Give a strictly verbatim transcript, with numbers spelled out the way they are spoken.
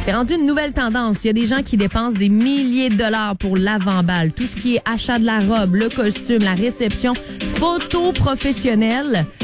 C'est rendu une nouvelle tendance. Il y a des gens qui dépensent des milliers de dollars pour l'avant-balle. Tout ce qui est achat de la robe, le costume, la réception, photo professionnelle.